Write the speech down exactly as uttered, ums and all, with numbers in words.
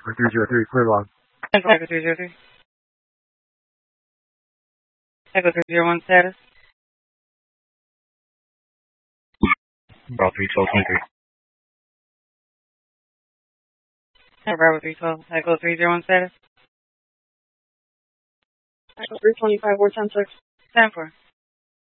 for three zero three, clear log. Echo three zero three. Echo three zero one status. Bravo three twelve twenty-three. Bravo three twelve. Echo three zero one status. Echo three twenty-five, four ten six. ten four.